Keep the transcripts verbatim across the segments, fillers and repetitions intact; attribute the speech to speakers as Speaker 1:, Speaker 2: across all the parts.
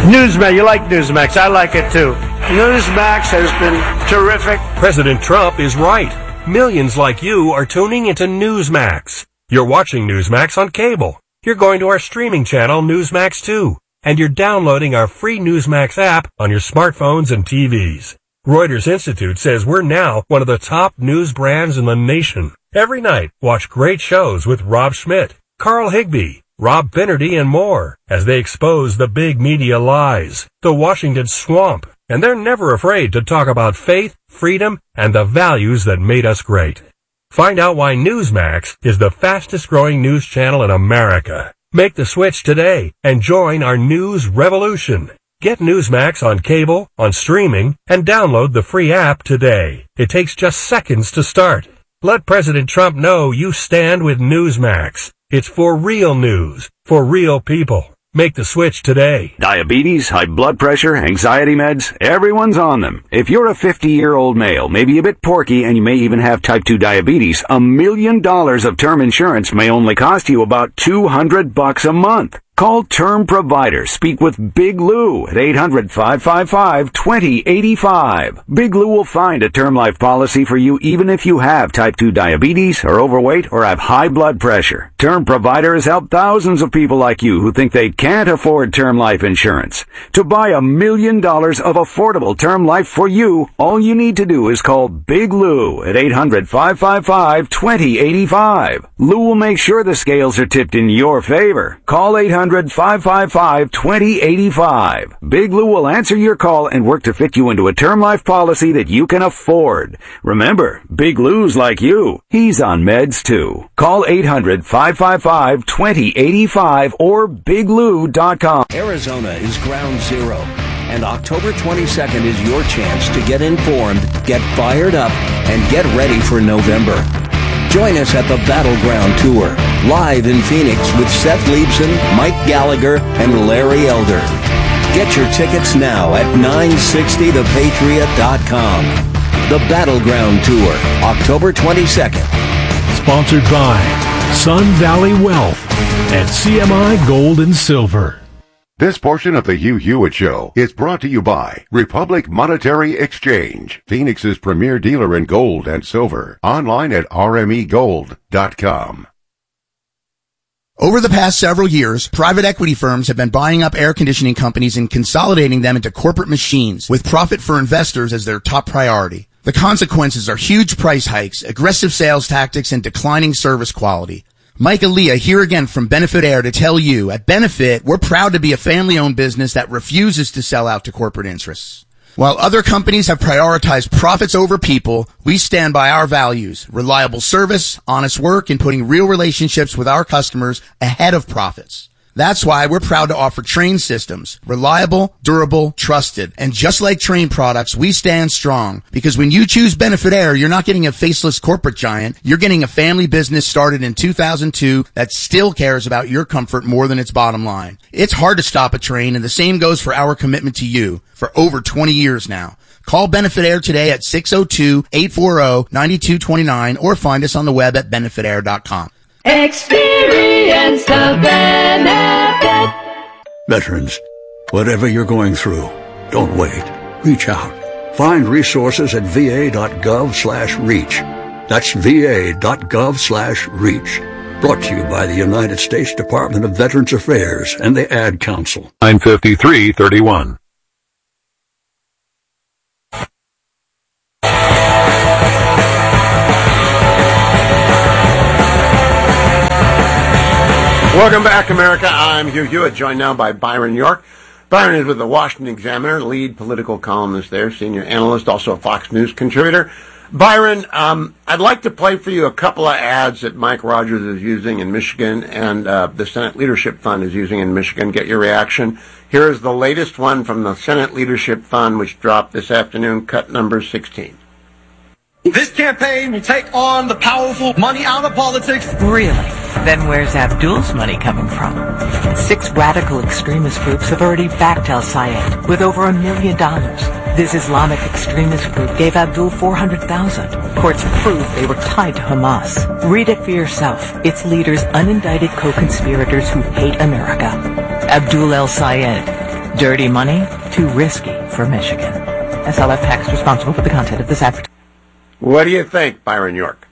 Speaker 1: Newsmax, you like Newsmax. I like it too. Newsmax has been terrific.
Speaker 2: President Trump is right. Millions like you are tuning into Newsmax. You're watching Newsmax on cable. You're going to our streaming channel, Newsmax two. And you're downloading our free Newsmax app on your smartphones and T Vs. Reuters Institute says we're now one of the top news brands in the nation. Every night, watch great shows with Rob Schmidt, Carl Higbie, Rob Finnerty, and more as they expose the big media lies, the Washington swamp, and they're never afraid to talk about faith, freedom, and the values that made us great. Find out why Newsmax is the fastest growing news channel in America. Make the switch today and join our news revolution. Get Newsmax on cable, on streaming, and download the free app today. It takes just seconds to start. Let President Trump know you stand with Newsmax. It's for real news, for real people. Make the switch today.
Speaker 3: Diabetes, high blood pressure, anxiety meds, everyone's on them. If you're a fifty-year-old male, maybe a bit porky, and you may even have type two diabetes, a million dollars of term insurance may only cost you about two hundred bucks a month. Call Term Provider. Speak with Big Lou at eight hundred, five five five, two zero eight five. Big Lou will find a term life policy for you even if you have type two diabetes, are overweight, or have high blood pressure. Term Provider has helped thousands of people like you who think they can't afford term life insurance. To buy a million dollars of affordable term life for you, all you need to do is call Big Lou at eight hundred, five five five, two zero eight five. Lou will make sure the scales are tipped in your favor. Call eight hundred, five five five, two zero eight five. Big Lou will answer your call and work to fit you into a term life policy that you can afford. Remember, Big Lou's like you. He's on meds too. Call eight hundred, five five five, two zero eight five or big lou dot com.
Speaker 4: Arizona is ground zero, and October twenty-second is your chance to get informed, get fired up, and get ready for November. Join us at the Battleground Tour, live in Phoenix with Seth Leibson, Mike Gallagher, and Larry Elder. Get your tickets now at nine sixty the patriot dot com. The Battleground Tour, October twenty-second.
Speaker 5: Sponsored by Sun Valley Wealth and C M I Gold and Silver.
Speaker 6: This portion of the Hugh Hewitt Show is brought to you by Republic Monetary Exchange, Phoenix's premier dealer in gold and silver. Online at r m e gold dot com.
Speaker 7: Over the past several years, private equity firms have been buying up air conditioning companies and consolidating them into corporate machines, with profit for investors as their top priority. The consequences are huge price hikes, aggressive sales tactics, and declining service quality. Mike Aaliyah here again from Benefit Air to tell you, at Benefit, we're proud to be a family-owned business that refuses to sell out to corporate interests. While other companies have prioritized profits over people, we stand by our values: reliable service, honest work, and putting real relationships with our customers ahead of profits. That's why we're proud to offer Trane systems. Reliable, durable, trusted. And just like Trane products, we stand strong. Because when you choose Benefit Air, you're not getting a faceless corporate giant. You're getting a family business started in two thousand two that still cares about your comfort more than its bottom line. It's hard to stop a Trane, and the same goes for our commitment to you for over twenty years now. Call Benefit Air today at six oh two, eight four oh, nine two two nine or find us on the web at benefit air dot com.
Speaker 8: Experience the benefit.
Speaker 9: Veterans, whatever you're going through, don't wait. Reach out. Find resources at v a dot gov slash reach. That's v a dot gov slash reach. Brought to you by the United States Department of Veterans Affairs and the Ad Council.
Speaker 2: nine fifty-three thirty-one.
Speaker 1: Welcome back, America. I'm Hugh Hewitt, joined now by Byron York. Byron is with the Washington Examiner, lead political columnist there, senior analyst, also a Fox News contributor. Byron, um, I'd like to play for you a couple of ads that Mike Rogers is using in Michigan and uh, the Senate Leadership Fund is using in Michigan. Get your reaction. Here is the latest one from the Senate Leadership Fund, which dropped this afternoon, cut number sixteen.
Speaker 10: This campaign will take on the powerful, money out of politics.
Speaker 11: Really? Then where's Abdul's money coming from? Six radical extremist groups have already backed al-Sayed with over a million dollars. This Islamic extremist group gave Abdul four hundred thousand dollars. Courts proved they were tied to Hamas. Read it for yourself. Its leaders, unindicted co-conspirators who hate America. Abdul el-Sayed. Dirty money, too risky for Michigan. S L F PAC's responsible for the content of this advertisement.
Speaker 1: What do you think, Byron York?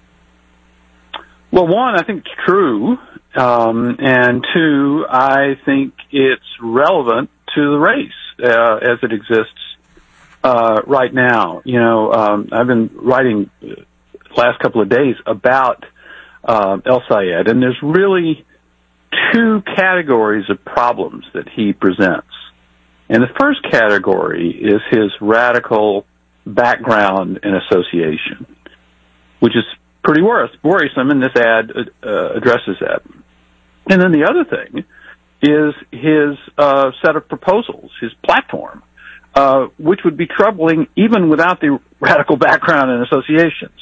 Speaker 12: Well, one, I think it's true. Um, and two, I think it's relevant to the race uh, as it exists uh, right now. You know, um, I've been writing the last couple of days about uh, El-Sayed, and there's really two categories of problems that he presents. And the first category is his radical background and association, which is pretty worrisome, and this ad uh, addresses that. And then the other thing is his uh, set of proposals, his platform, uh, which would be troubling even without the radical background and associations.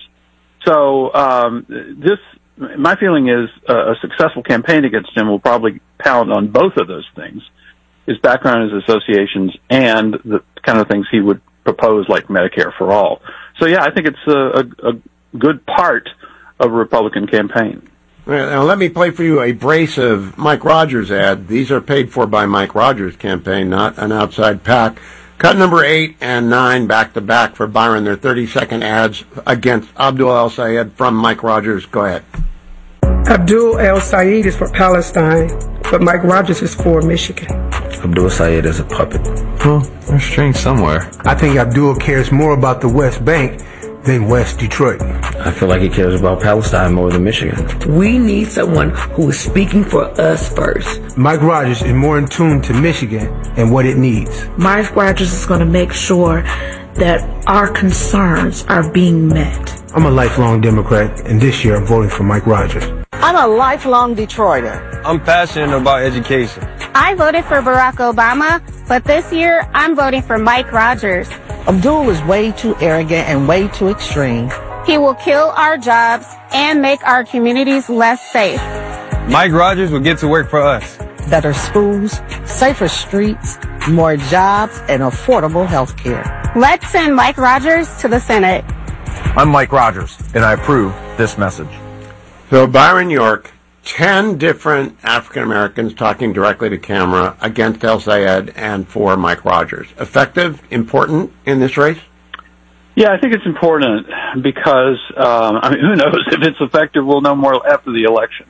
Speaker 12: So um, this, my feeling is uh, a successful campaign against him will probably pound on both of those things, his background, his associations, and the kind of things he would propose, like Medicare for all. So, yeah, I think it's a, a, a good part of a Republican campaign.
Speaker 1: Now, let me play for you a brace of Mike Rogers ad. These are paid for by Mike Rogers' campaign, not an outside PAC. Cut number eight and nine back-to-back for Byron. They're thirty-second ads against Abdul El-Sayed from Mike Rogers. Go ahead.
Speaker 13: Abdul El-Sayed is for Palestine, but Mike Rogers is for Michigan.
Speaker 14: Abdul El-Sayed is a puppet. Well, there's strings somewhere.
Speaker 15: I think Abdul cares more about the West Bank than West Detroit.
Speaker 14: I feel like he cares about Palestine more than Michigan.
Speaker 16: We need someone who is speaking for us first.
Speaker 15: Mike Rogers is more in tune to Michigan and what it needs.
Speaker 16: Mike Rogers is going to make sure that our concerns are being met.
Speaker 15: I'm a lifelong Democrat, and this year I'm voting for Mike Rogers.
Speaker 17: I'm a lifelong Detroiter.
Speaker 18: I'm passionate about education.
Speaker 19: I voted for Barack Obama, but this year I'm voting for Mike Rogers.
Speaker 17: Abdul is way too arrogant and way too extreme.
Speaker 19: He will kill our jobs and make our communities less safe.
Speaker 18: Mike Rogers will get to work for us.
Speaker 17: Better schools, safer streets, more jobs, and affordable health care.
Speaker 19: Let's send Mike Rogers to the Senate.
Speaker 18: I'm Mike Rogers, and I approve this message.
Speaker 1: So Byron York, ten different African Americans talking directly to camera against El-Sayed and for Mike Rogers. Effective, important in this race?
Speaker 12: Yeah, I think it's important because, um, I mean, who knows if it's effective? We'll know more after the election.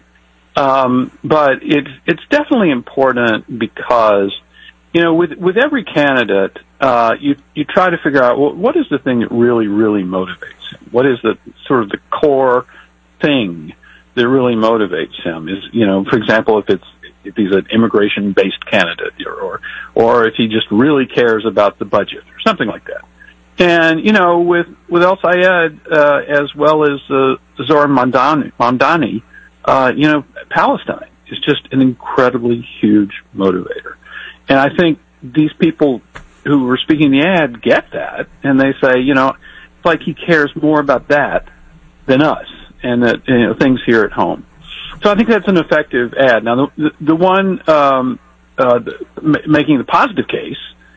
Speaker 12: Um, but it's it's definitely important because, you know, with with every candidate, uh, you you try to figure out, well, what is the thing that really, really motivates him? What is the sort of the core thing that really motivates him? Is, you know, for example, if it's if he's an immigration-based candidate, or, or or if he just really cares about the budget or something like that. And, you know, with, with El-Sayed, uh, as well as, uh, Zohran Mamdani, Mamdani, uh, you know, Palestine is just an incredibly huge motivator. And I think these people who were speaking the ad get that, and they say, you know, it's like he cares more about that than us, and that, you know, things here at home. So I think that's an effective ad. Now, the, the, the one, um, uh, the, m- making the positive case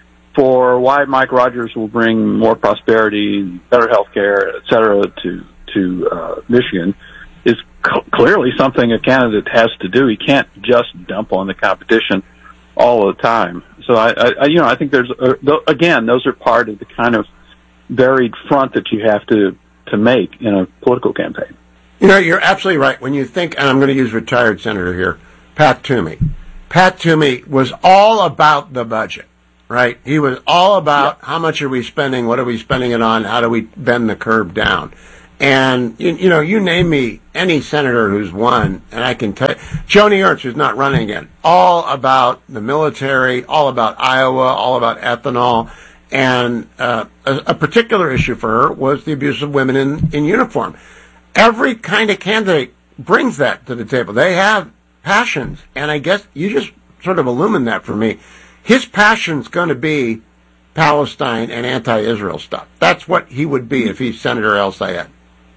Speaker 12: for why Mike Rogers will bring more prosperity, better health care, et cetera, to, to, uh, Michigan is c- clearly something a candidate has to do. He can't just dump on the competition all the time. So I, I you know, I think there's, uh, th- again, those are part of the kind of varied front that you have to, to make in a political campaign.
Speaker 1: You know, you're absolutely right. When you think, and I'm going to use retired senator here, Pat Toomey. Pat Toomey was all about the budget. Right? He was all about yeah. how much are we spending, what are we spending it on, how do we bend the curve down. And, you, you know, you name me any senator who's won, and I can tell you, Joni Ernst, who's not running again, all about the military, all about Iowa, all about ethanol, and uh, a, a particular issue for her was the abuse of women in, in uniform. Every kind of candidate brings that to the table. They have passions, and I guess you just sort of illumined that for me. His passion's going to be Palestine and anti-Israel stuff. That's what he would be if he's Senator El-Sayed.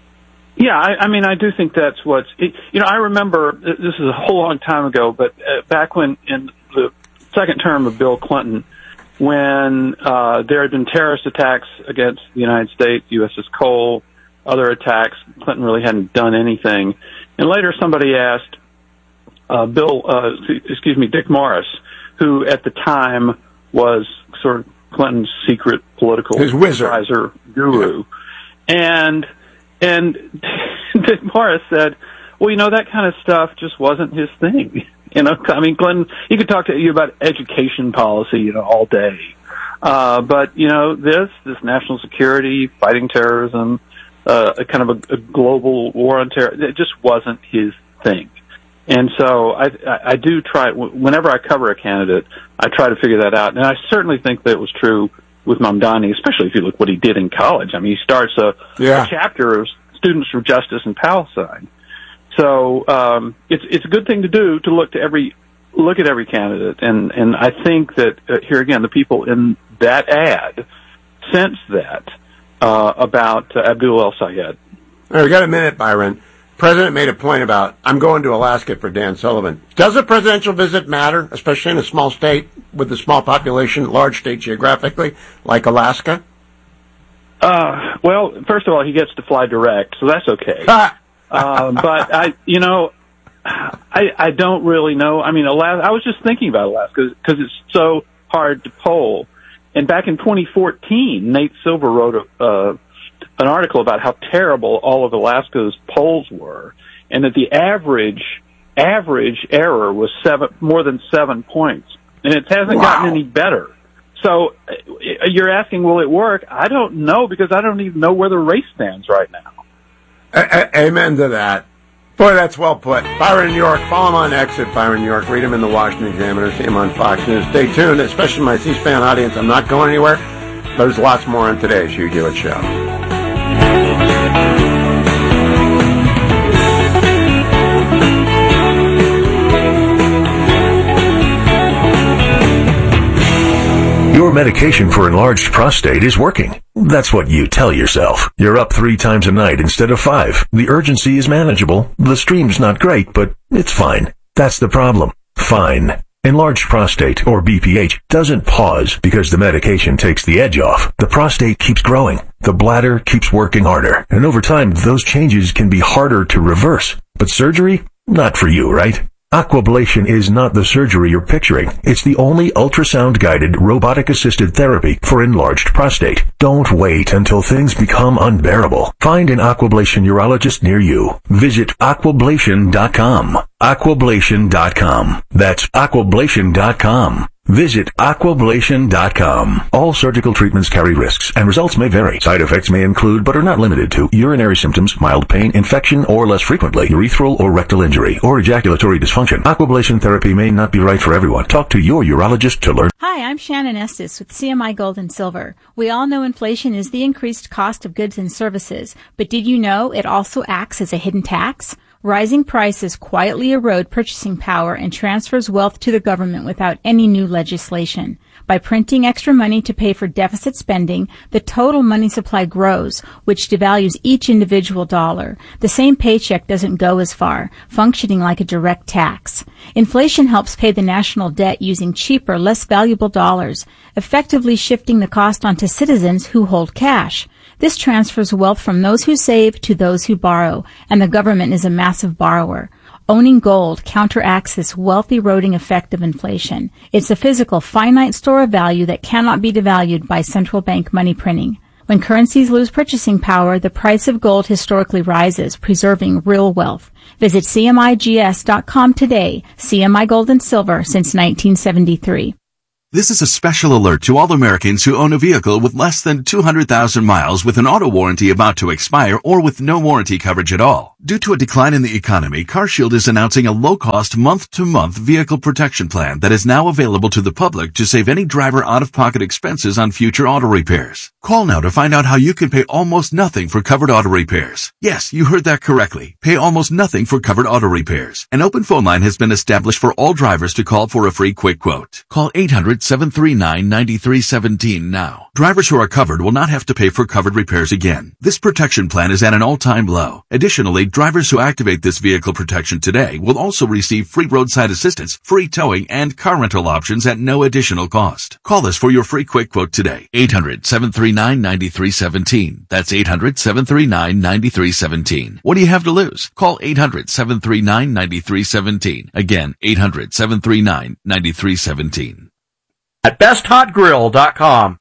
Speaker 12: Yeah, I, I mean, I do think that's what's... It, you know, I remember, this is a whole long time ago, but uh, back when, in the second term of Bill Clinton, when uh, there had been terrorist attacks against the United States, U S S Cole, other attacks, Clinton really hadn't done anything. And later somebody asked uh, Bill, uh, excuse me, Dick Morris, who at the time was sort of Clinton's secret political
Speaker 1: His wizard.
Speaker 12: advisor guru. And, and Dick Morris said, well, you know, that kind of stuff just wasn't his thing. You know, I mean, Clinton, he could talk to you about education policy, you know, all day. Uh, but, you know, this, this national security, fighting terrorism, uh, a kind of a, a global war on terror, it just wasn't his thing. And so I, I, I do try, whenever I cover a candidate, I try to figure that out. And I certainly think that was true with Mamdani, especially if you look what he did in college. I mean, he starts a,
Speaker 1: yeah.
Speaker 12: a chapter of Students for Justice in Palestine. So um, it's it's a good thing to do to look to every look at every candidate, and and I think that uh, here again the people in that ad sense that uh, about uh, Abdul El Sayed.
Speaker 1: All right, we got a minute, Byron. President made a point about I'm going to Alaska for Dan Sullivan. Does a presidential visit matter, especially in a small state with a small population, large state geographically like Alaska?
Speaker 12: Uh, well, first of all, he gets to fly direct, so that's okay. um, but I, you know, I I don't really know. I mean, Alaska. I was just thinking about Alaska because it's so hard to poll. And back in twenty fourteen, Nate Silver wrote a, uh, an article about how terrible all of Alaska's polls were, and that the average average error was seven more than seven points, and it hasn't
Speaker 1: wow.
Speaker 12: gotten any better. So you're asking, will it work? I don't know because I don't even know where the race stands right now.
Speaker 1: A- a- amen to that. Boy, that's well put. Byron York, follow him on X at Byron York. Read him in the Washington Examiner. See him on Fox News. Stay tuned, especially my C-SPAN audience. I'm not going anywhere. There's lots more on today's Hugh Hewitt Show.
Speaker 2: Your medication for enlarged prostate is working. That's what you tell yourself. You're up three times a night instead of five. The urgency is manageable. The stream's not great, but it's fine. That's the problem. Fine. Enlarged prostate, or B P H, doesn't pause because the medication takes the edge off. The prostate keeps growing. The bladder keeps working harder. And over time, those changes can be harder to reverse. But surgery? Not for you, right? Aquablation is not the surgery you're picturing. It's the only ultrasound-guided, robotic-assisted therapy for enlarged prostate. Don't wait until things become unbearable. Find an Aquablation urologist near you. Visit aquablation dot com. aquablation dot com. That's aquablation dot com. Visit aquablation dot com. All surgical treatments carry risks, and results may vary. Side effects may include, but are not limited to, urinary symptoms, mild pain, infection, or less frequently, urethral or rectal injury, or ejaculatory dysfunction. Aquablation therapy may not be right for everyone. Talk to your urologist to learn.
Speaker 20: Hi, I'm Shannon Estes with C M I Gold and Silver. We all know inflation is the increased cost of goods and services, but did you know it also acts as a hidden tax? Rising prices quietly erode purchasing power and transfers wealth to the government without any new legislation. By printing extra money to pay for deficit spending, the total money supply grows, which devalues each individual dollar. The same paycheck doesn't go as far, functioning like a direct tax. Inflation helps pay the national debt using cheaper, less valuable dollars, effectively shifting the cost onto citizens who hold cash. This transfers wealth from those who save to those who borrow, and the government is a massive borrower. Owning gold counteracts this wealth-eroding effect of inflation. It's a physical, finite store of value that cannot be devalued by central bank money printing. When currencies lose purchasing power, the price of gold historically rises, preserving real wealth. Visit C M I G S dot com today. C M I Gold and Silver since nineteen seventy-three.
Speaker 21: This is a special alert to all Americans who own a vehicle with less than two hundred thousand miles with an auto warranty about to expire or with no warranty coverage at all. Due to a decline in the economy, CarShield is announcing a low-cost month-to-month vehicle protection plan that is now available to the public to save any driver out-of-pocket expenses on future auto repairs. Call now to find out how you can pay almost nothing for covered auto repairs. Yes, you heard that correctly. Pay almost nothing for covered auto repairs. An open phone line has been established for all drivers to call for a free quick quote. Call eight hundred, seven three nine, nine three one seven now. Drivers who are covered will not have to pay for covered repairs again. This protection plan is at an all-time low. Additionally, drivers who activate this vehicle protection today will also receive free roadside assistance, free towing, and car rental options at no additional cost. Call us for your free quick quote today. eight hundred, seven three nine, nine three one seven. That's eight hundred, seven three nine, nine three one seven. What do you have to lose? Call eight hundred, seven three nine, nine three one seven. Again, eight hundred, seven three nine, nine three one seven.
Speaker 3: at best hot grill dot com.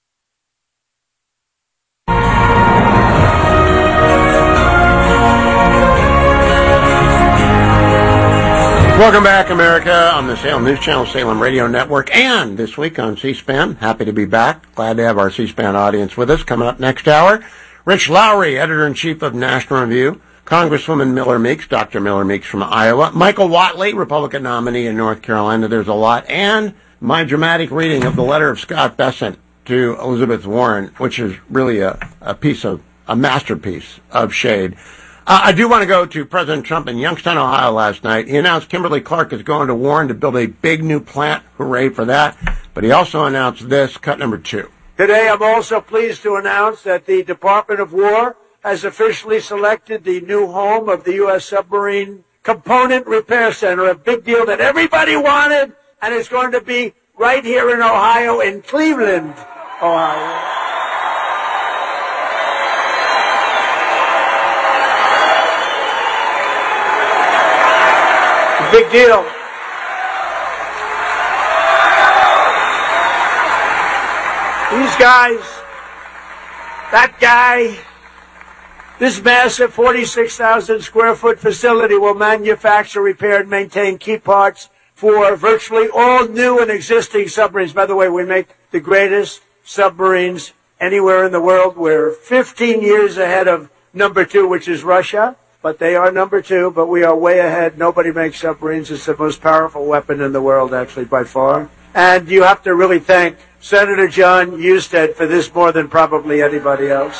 Speaker 1: Welcome back, America, on the Salem News Channel, Salem Radio Network, and this week on C-SPAN. Happy to be back. Glad to have our C-SPAN audience with us. Coming up next hour, Rich Lowry, Editor-in-Chief of National Review, Congresswoman Miller Meeks, Doctor Miller Meeks from Iowa, Michael Whatley, Republican nominee in North Carolina. There's a lot. And my dramatic reading of the letter of Scott Bessent to Elizabeth Warren, which is really a, a piece of, a masterpiece of shade. Uh, I do want to go to President Trump in Youngstown, Ohio last night. He announced Kimberly-Clark is going to Warren to build a big new plant. Hooray for that. But he also announced this, cut number two.
Speaker 22: Today, I'm also pleased to announce that the Department of War has officially selected the new home of the U S Submarine Component Repair Center, a big deal that everybody wanted, and it's going to be right here in Ohio, in Cleveland, Ohio. Big deal. These guys, that guy, this massive forty-six thousand square foot facility will manufacture, repair, and maintain key parts for virtually all new and existing submarines. By the way, we make the greatest submarines anywhere in the world. We're fifteen years ahead of number two, which is Russia. But they are number two, but we are way ahead. Nobody makes submarines. It's the most powerful weapon in the world, actually, by far. And you have to really thank Senator John Husted for this more than probably anybody else.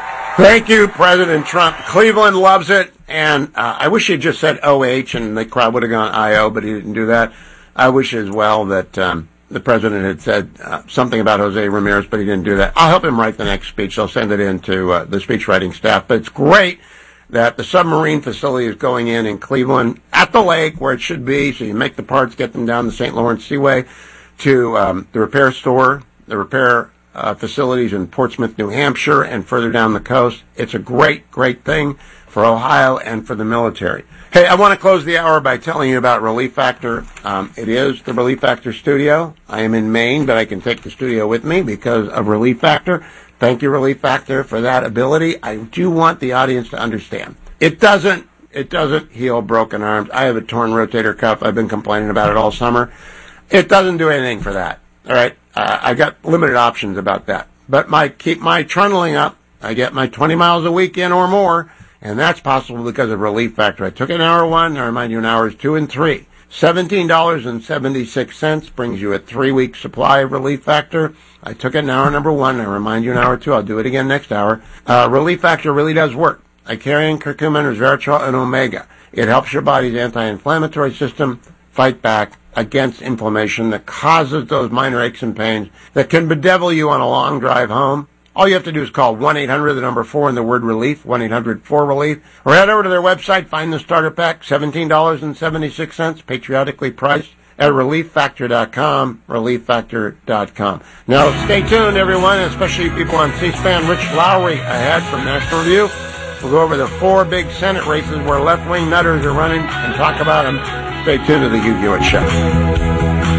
Speaker 1: Thank you, President Trump. Cleveland loves it. And uh, I wish he had just said O H and the crowd would have gone I O, but he didn't do that. I wish as well that um, the president had said uh, something about Jose Ramirez, but he didn't do that. I'll help him write the next speech. I'll send it in to uh, the speech writing staff. But it's great that the submarine facility is going in in Cleveland at the lake where it should be, so you make the parts, get them down the Saint Lawrence Seaway to um, the repair store, the repair uh, facilities in Portsmouth, New Hampshire, and further down the coast. It's a great, great thing for Ohio and for the military. Hey, I want to close the hour by telling you about Relief Factor. Um, it is the Relief Factor studio. I am in Maine, but I can take the studio with me because of Relief Factor. Thank you, Relief Factor, for that ability. I do want the audience to understand. It doesn't, it doesn't heal broken arms. I have a torn rotator cuff. I've been complaining about it all summer. It doesn't do anything for that. All right. Uh, I got limited options about that. But my, keep my trundling up. I get my twenty miles a week in or more. And that's possible because of Relief Factor. I took an hour one. I remind you, in hours two and three. seventeen dollars and seventy-six cents brings you a three-week supply of Relief Factor. I took it in hour number one. I remind you in hour two. I'll do it again next hour. Uh, Relief Factor really does work. Icarian, curcumin, resveratrol, and omega. It helps your body's anti-inflammatory system fight back against inflammation that causes those minor aches and pains that can bedevil you on a long drive home. All you have to do is call one eight hundred, the number four, and the word relief, one eight hundred four relief, or head over to their website, find the starter pack, seventeen dollars and seventy-six cents, patriotically priced at relief factor dot com, relief factor dot com. Now, stay tuned, everyone, especially people on C-SPAN. Rich Lowry ahead from National Review. We'll go over the four big Senate races where left-wing nutters are running and talk about them. Stay tuned to the Hugh Hewitt Show.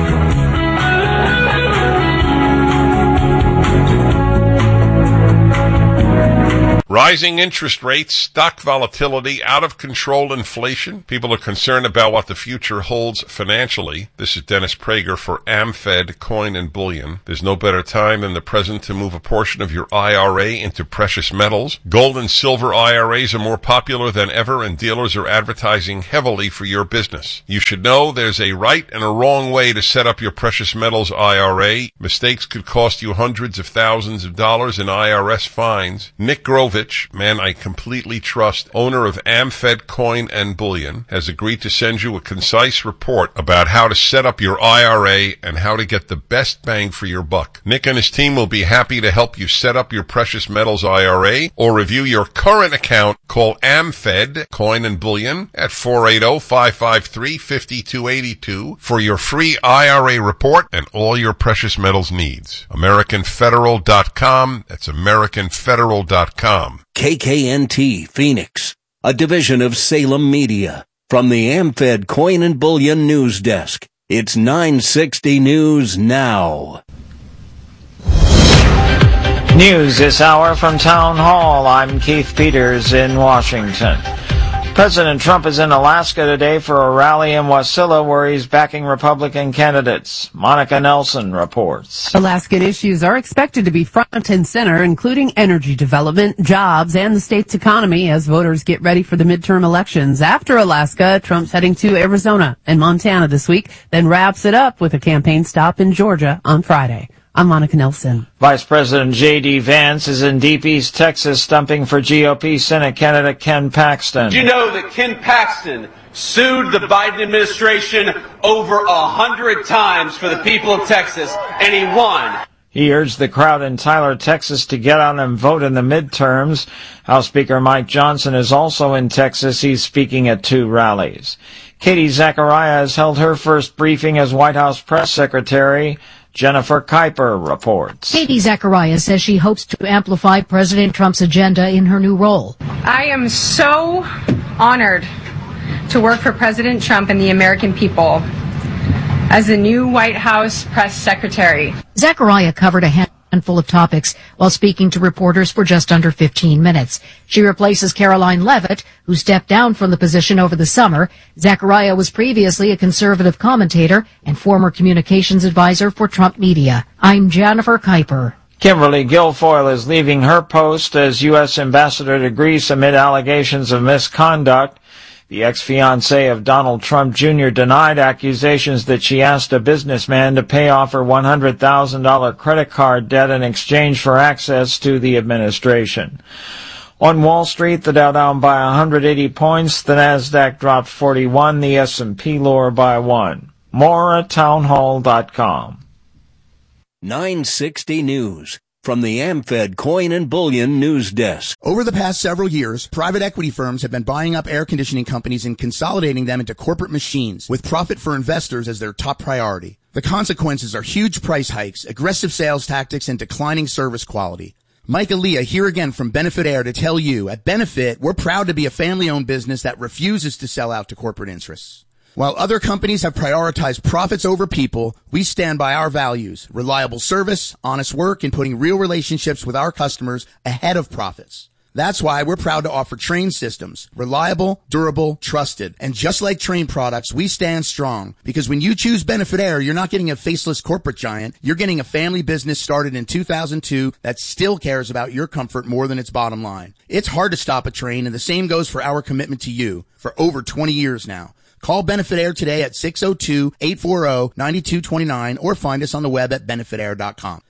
Speaker 23: Rising interest rates, stock volatility, out-of-control inflation. People are concerned about what the future holds financially. This is Dennis Prager for AmFed Coin and Bullion. There's no better time than the present to move a portion of your I R A into precious metals. Gold and silver I R As are more popular than ever, and dealers are advertising heavily for your business. You should know there's a right and a wrong way to set up your precious metals I R A. Mistakes could cost you hundreds of thousands of dollars in I R S fines. Nick Grovich, man I completely trust, owner of AmFed Coin and Bullion, has agreed to send you a concise report about how to set up your I R A and how to get the best bang for your buck. Nick and his team will be happy to help you set up your precious metals I R A or review your current account. Call AmFed Coin and Bullion at four eight zero, five five three, five two eight two for your free I R A report and all your precious metals needs. American Federal dot com. That's American Federal dot com.
Speaker 4: K K N T Phoenix, a division of Salem Media. From the AmFed Coin and Bullion News Desk, It's nine sixty News Now.
Speaker 5: News this hour from Town Hall. I'm Keith Peters in Washington. President Trump is in Alaska today for a rally in Wasilla where he's backing Republican candidates. Monica Nelson reports.
Speaker 6: Alaskan issues are expected to be front and center, including energy development, jobs, and the state's economy as voters get ready for the midterm elections. After Alaska, Trump's heading to Arizona and Montana this week, then wraps it up with a campaign stop in Georgia on Friday. I'm Monica Nelson.
Speaker 5: Vice President J D. Vance is in Deep East Texas stumping for G O P Senate candidate Ken Paxton.
Speaker 7: Did you know that Ken Paxton sued the Biden administration over a hundred times for the people of Texas, and he won?
Speaker 5: He urged the crowd in Tyler, Texas to get out and vote in the midterms. House Speaker Mike Johnson is also in Texas. He's speaking at two rallies. Katie Zachariah has held her first briefing as White House press secretary. Jennifer Kuiper reports.
Speaker 24: Katie Zachariah says she hopes to amplify President Trump's agenda in her new role.
Speaker 25: I am so honored to work for President Trump and the American people as the new White House press secretary.
Speaker 24: Zachariah covered a handful of topics while speaking to reporters for just under fifteen minutes. She replaces Caroline Leavitt, who stepped down from the position over the summer. Zachariah was previously a conservative commentator and former communications advisor for Trump Media. I'm Jennifer Kuiper.
Speaker 5: Kimberly Guilfoyle is leaving her post as U S ambassador to Greece amid allegations of misconduct. The ex-fiancé of Donald Trump Junior denied accusations that she asked a businessman to pay off her one hundred thousand dollars credit card debt in exchange for access to the administration. On Wall Street, the Dow down by one hundred eighty points, the Nasdaq dropped forty-one, the S and P lower by one. More at townhall dot com.
Speaker 4: nine sixty News. From the AmFed Coin and Bullion News Desk.
Speaker 26: Over the past several years, private equity firms have been buying up air conditioning companies and consolidating them into corporate machines, with profit for investors as their top priority. The consequences are huge price hikes, aggressive sales tactics, and declining service quality. Mike Aaliyah here again from Benefit Air to tell you, at Benefit, we're proud to be a family-owned business that refuses to sell out to corporate interests. While other companies have prioritized profits over people, we stand by our values, reliable service, honest work, and putting real relationships with our customers ahead of profits. That's why we're proud to offer Trane systems, reliable, durable, trusted. And just like Trane products, we stand strong, because when you choose Benefit Air, you're not getting a faceless corporate giant. You're getting a family business started in two thousand two that still cares about your comfort more than its bottom line. It's hard to stop a train, and the same goes for our commitment to you for over twenty years now. Call Benefit Air today at six oh two, eight four oh, nine two two nine or find us on the web at benefit air dot com.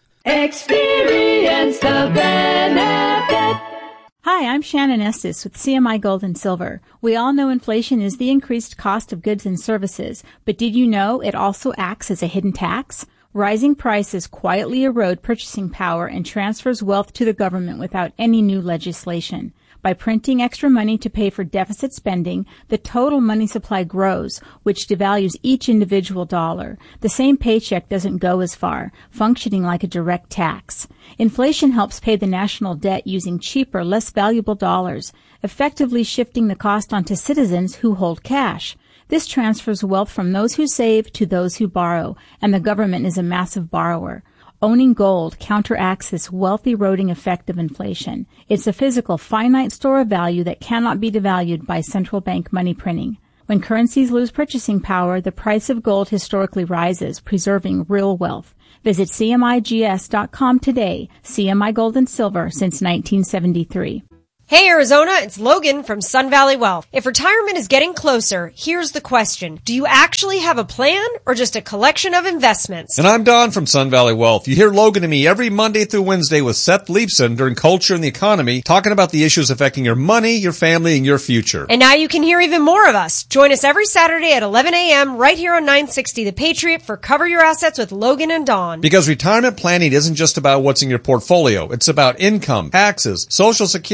Speaker 8: Experience the benefit.
Speaker 20: Hi, I'm Shannon Estes with C M I Gold and Silver. We all know inflation is the increased cost of goods and services, but did you know it also acts as a hidden tax? Rising prices quietly erode purchasing power and transfers wealth to the government without any new legislation. By printing extra money to pay for deficit spending, the total money supply grows, which devalues each individual dollar. The same paycheck doesn't go as far, functioning like a direct tax. Inflation helps pay the national debt using cheaper, less valuable dollars, effectively shifting the cost onto citizens who hold cash. This transfers wealth from those who save to those who borrow, and the government is a massive borrower. Owning gold counteracts this wealth-eroding effect of inflation. It's a physical, finite store of value that cannot be devalued by central bank money printing. When currencies lose purchasing power, the price of gold historically rises, preserving real wealth. Visit C M I G S dot com today. C M I Gold and Silver since nineteen seventy-three.
Speaker 27: Hey Arizona, it's Logan from Sun Valley Wealth. If retirement is getting closer, here's the question. Do you actually have a plan or just a collection of investments?
Speaker 28: And I'm Don from Sun Valley Wealth. You hear Logan and me every Monday through Wednesday with Seth Leibson during Culture and the Economy, talking about the issues affecting your money, your family, and your future.
Speaker 27: And now you can hear even more of us. Join us every Saturday at eleven a.m. right here on nine sixty The Patriot for Cover Your Assets with Logan and Don.
Speaker 28: Because retirement planning isn't just about what's in your portfolio. It's about income, taxes, Social Security, estate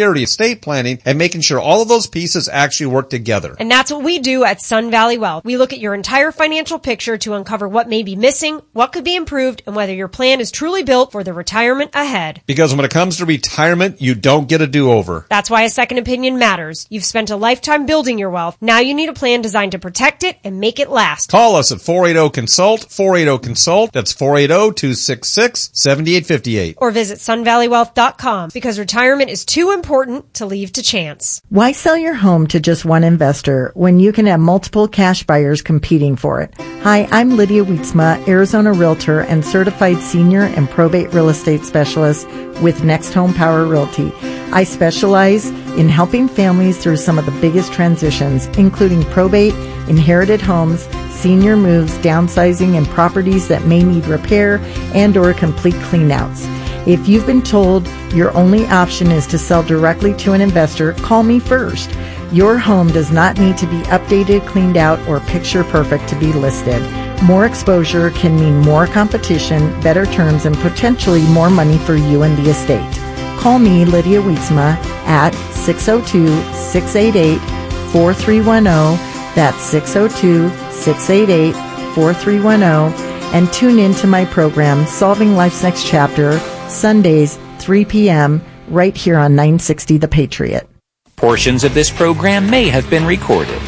Speaker 28: estate planning and making sure all of those pieces actually work together.
Speaker 27: And that's what we do at Sun Valley Wealth. We look at your entire financial picture to uncover what may be missing, what could be improved, and whether your plan is truly built for the retirement ahead.
Speaker 28: Because when it comes to retirement, you don't get a do-over.
Speaker 27: That's why a second opinion matters. You've spent a lifetime building your wealth. Now you need a plan designed to protect it and make it last.
Speaker 28: Call us at four eight zero consult, four eight zero consult. That's four eight zero, two six six, seven eight five eight.
Speaker 27: Or visit sun valley wealth dot com because retirement is too important to leave to chance.
Speaker 9: Why sell your home to just one investor when you can have multiple cash buyers competing for it? Hi, I'm Lydia Wietzma, Arizona Realtor and Certified Senior and Probate Real Estate Specialist with Next Home Power Realty. I specialize in helping families through some of the biggest transitions, including probate, inherited homes, senior moves, downsizing, and properties that may need repair and or complete cleanouts. If you've been told your only option is to sell directly to an investor, call me first. Your home does not need to be updated, cleaned out, or picture perfect to be listed. More exposure can mean more competition, better terms, and potentially more money for you and the estate. Call me, Lydia Wietzma, at six oh two, six eight eight, four three one zero. That's six oh two, six eight eight, four three one zero. And tune in to my program, Solving Life's Next Chapter, Sundays, three p.m., right here on nine sixty The Patriot.
Speaker 10: Portions of this program may have been recorded.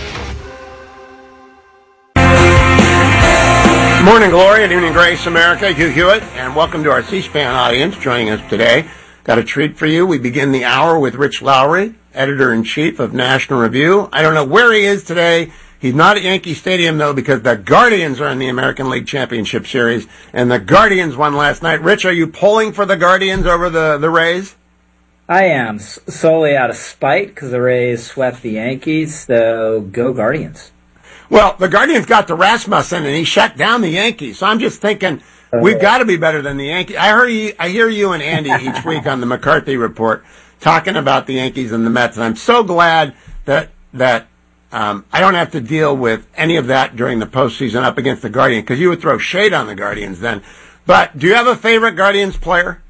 Speaker 1: Morning Glory and Evening Grace, America. Hugh Hewitt, and welcome to our C-SPAN audience joining us today. Got a treat for you. We begin the hour with Rich Lowry, editor-in-chief of National Review. I don't know where he is today. He's not at Yankee Stadium, though, because the Guardians are in the American League Championship Series, and the Guardians won last night. Rich, are you pulling for the Guardians over the, the Rays?
Speaker 11: I am, solely out of spite, because the Rays swept the Yankees, so go Guardians.
Speaker 1: Well, the Guardians got to Rasmussen, and he shut down the Yankees, so I'm just thinking we've got to be better than the Yankees. I heard you, I hear you and Andy each week on the McCarthy Report talking about the Yankees and the Mets, and I'm so glad that that um, I don't have to deal with any of that during the postseason up against the Guardians, because you would throw shade on the Guardians then. But do you have a favorite Guardians player?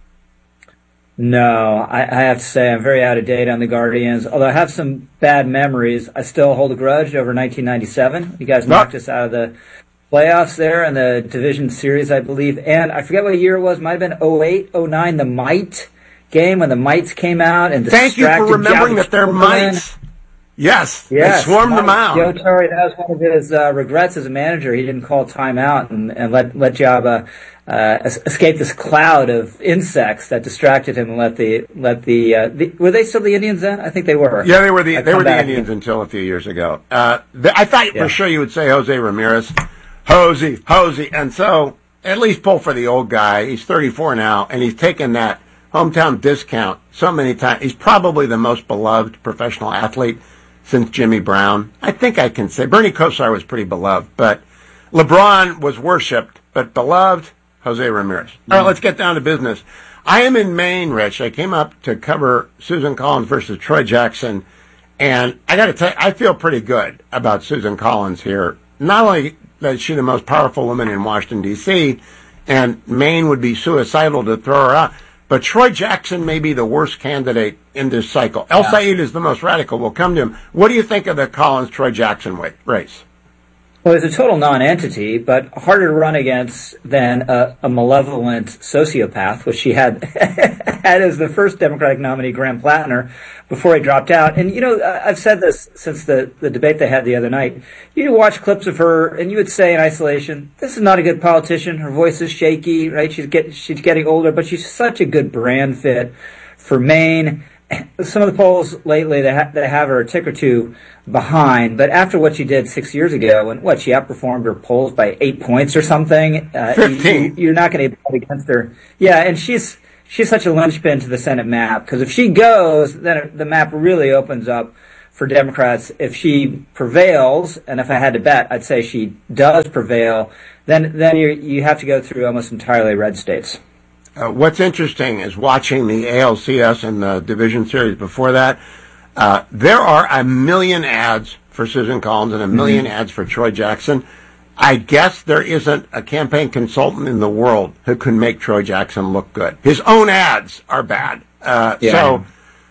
Speaker 11: No, I, I have to say I'm very out of date on the Guardians. Although I have some bad memories, I still hold a grudge over nineteen ninety-seven. You guys knocked us out of the playoffs there in the division series, I believe. And I forget what year it was. Might have been oh eight, oh nine, the Mite game when the Mites came out and distracted.
Speaker 1: Thank you for remembering that they're Mites. Yes,
Speaker 11: yes,
Speaker 1: they swarmed them out.
Speaker 11: Joe Torre, that was one of his uh, regrets as a manager. He didn't call timeout and, and let let Jabba uh, escape this cloud of insects that distracted him and let the let the, uh, the were they still the Indians then? I think they were.
Speaker 1: Yeah, they were the they were the Indians until a few years ago. Uh, the, I thought yeah. for sure you would say Jose Ramirez, Hosey, Hosey, and so at least pull for the old guy. He's thirty-four now, and he's taken that hometown discount so many times. He's probably the most beloved professional athlete since Jimmy Brown. I think I can say Bernie Kosar was pretty beloved, but LeBron was worshipped, but beloved, Jose Ramirez. Mm-hmm. All right, let's get down to business. I am in Maine, Rich. I came up to cover Susan Collins versus Troy Jackson, and I got to tell you, I feel pretty good about Susan Collins here. Not only is she the most powerful woman in Washington, D C, and Maine would be suicidal to throw her out, but Troy Jackson may be the worst candidate in this cycle. El yeah. Said is the most radical. We'll come to him. What do you think of the Collins-Troy Jackson race?
Speaker 11: Well, he's a total non-entity, but harder to run against than a, a malevolent sociopath, which she had had as the first Democratic nominee, Graham Plattner, before he dropped out. And, you know, I've said this since the, the debate they had the other night. You watch clips of her, and you would say in isolation, this is not a good politician. Her voice is shaky, right? She's, get, she's getting older, but she's such a good brand fit for Maine. Some of the polls lately that, ha- that have her a tick or two behind, but after what she did six years ago, and what she outperformed her polls by eight points or something, uh,
Speaker 1: fifteen.
Speaker 11: You, you're not going to bet against her. Yeah, and she's she's such a linchpin to the Senate map, because if she goes, then the map really opens up for Democrats. If she prevails, and if I had to bet, I'd say she does prevail. Then then you you have to go through almost entirely red states.
Speaker 1: Uh, what's interesting is watching the A L C S and the division series before that. Uh, there are a million ads for Susan Collins and a million mm-hmm. ads for Troy Jackson. I guess there isn't a campaign consultant in the world who can make Troy Jackson look good. His own ads are bad. Uh,
Speaker 11: yeah.
Speaker 1: So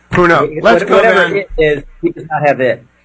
Speaker 1: Who knows? Let's
Speaker 11: What,
Speaker 1: go
Speaker 11: whatever
Speaker 1: then.
Speaker 11: it is, he does not have it.